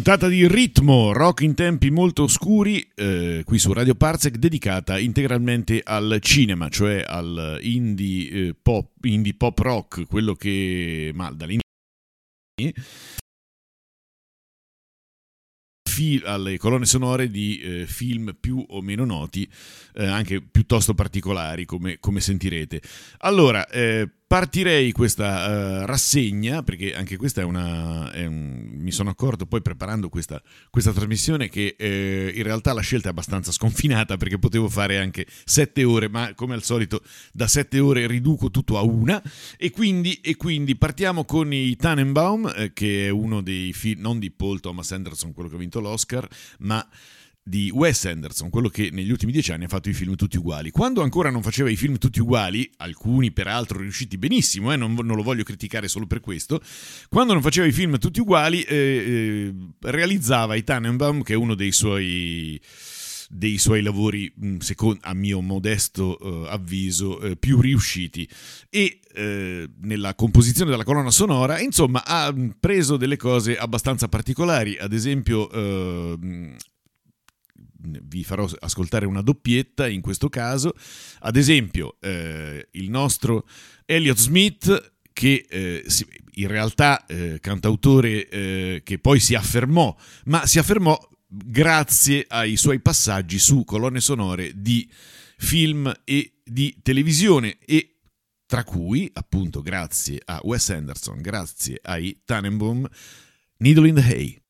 Puntata di ritmo, rock in tempi molto oscuri, qui su Radio Parsec, dedicata integralmente al cinema, cioè al indie pop rock, quello che dall'indie alle colonne sonore di film più o meno noti, anche piuttosto particolari, come sentirete. Allora, partirei questa rassegna, perché anche questa mi sono accorto poi preparando questa trasmissione che in realtà la scelta è abbastanza sconfinata, perché potevo fare anche 7 ore, ma come al solito da 7 ore riduco tutto a una, e quindi partiamo con i Tannenbaum, che è uno dei film, non di Paul Thomas Anderson, quello che ha vinto l'Oscar, ma di Wes Anderson, quello che negli ultimi 10 anni ha fatto i film tutti uguali. Quando ancora non faceva i film tutti uguali, alcuni peraltro riusciti benissimo, non lo voglio criticare solo per questo, quando non faceva i film tutti uguali realizzava i Tannenbaum, che è uno dei suoi lavori, a mio modesto avviso, più riusciti, e nella composizione della colonna sonora, insomma, ha preso delle cose abbastanza particolari. Ad esempio, vi farò ascoltare una doppietta in questo caso. Ad esempio, il nostro Elliott Smith, che in realtà cantautore che poi si affermò grazie ai suoi passaggi su colonne sonore di film e di televisione, e tra cui, appunto, grazie a Wes Anderson, grazie ai Tannenbaum, Needle in the Hay.